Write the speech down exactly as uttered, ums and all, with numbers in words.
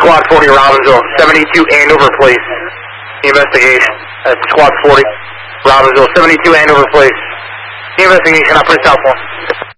Squad forty, Robbinsville, seventy-two Andover, please. Investigation. That's Squad forty, Robbinsville, seventy-two Andover, please. Investigation, operator South one.